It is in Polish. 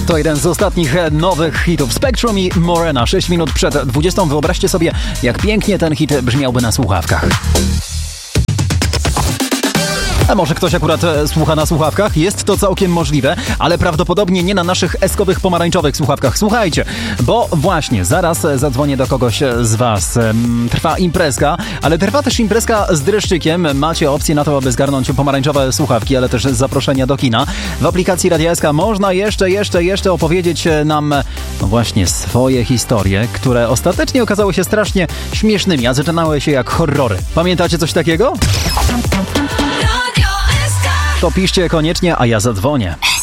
To jeden z ostatnich nowych hitów Spectrum i Morena. 6 minut przed 20. Wyobraźcie sobie, jak pięknie ten hit brzmiałby na słuchawkach. A może ktoś akurat słucha na słuchawkach? Jest to całkiem możliwe, ale prawdopodobnie nie na naszych eskowych, pomarańczowych słuchawkach. Słuchajcie, bo właśnie zaraz zadzwonię do kogoś z was. Trwa imprezka, ale trwa też imprezka z dreszczykiem. Macie opcję na to, aby zgarnąć pomarańczowe słuchawki, ale też zaproszenia do kina. W aplikacji Radia SK można jeszcze opowiedzieć nam właśnie swoje historie, które ostatecznie okazały się strasznie śmiesznymi, a zaczynały się jak horrory. Pamiętacie coś takiego? To piszcie koniecznie, a ja zadzwonię.